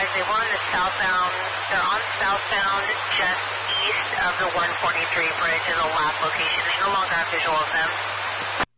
advised they were on the southbound, they're on southbound just east of the 143 bridge in the last location. They no longer have visual of them.